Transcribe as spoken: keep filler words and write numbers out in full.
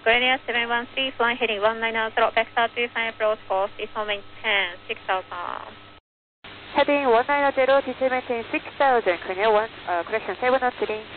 Grania seven one three, flying heading one nine zero, backside three five approach course, descent maintain six thousand. Heading one nine zero, descent maintain six thousand, Grania one, uh, correction seven one three.